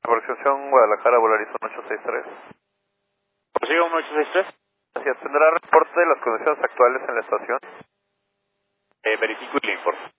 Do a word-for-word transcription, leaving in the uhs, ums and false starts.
Aproximación Guadalajara, Volaris uno ocho seis tres. ¿Prosiga uno ocho seis tres? Así es, ¿tendrá reporte de las condiciones actuales en la estación? Eh, verifico y le informo.